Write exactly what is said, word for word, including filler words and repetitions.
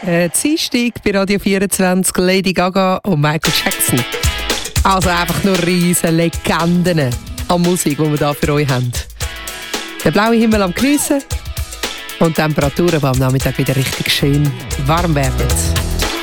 äh, Dienstag bei Radio vierundzwanzig, Lady Gaga und Michael Jackson. Also einfach nur riesen Legenden an Musik, die wir hier für euch haben. Der blaue Himmel am Geniessen und die Temperaturen, die am Nachmittag wieder richtig schön warm werden.